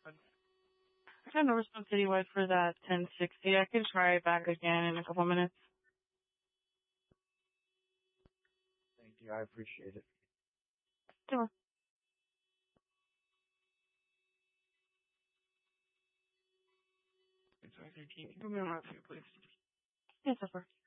I got no response citywide for that 1060. I can try it back again in a couple minutes. Thank you. I appreciate it. Sure. It's 13. Can you put me on my feet, please? Yes, sir.